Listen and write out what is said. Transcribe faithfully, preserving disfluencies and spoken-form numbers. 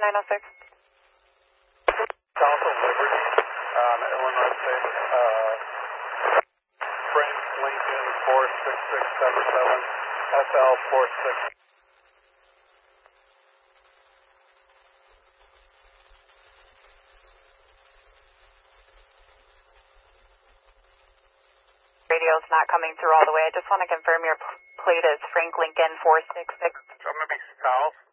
nine oh six. South of Liberty, um, Illinois State, uh, Frank Lincoln four six six seven seven, S L four six. Radio's not coming through all the way. I just want to confirm your plate is Frank Lincoln four six six. So I'm going to be south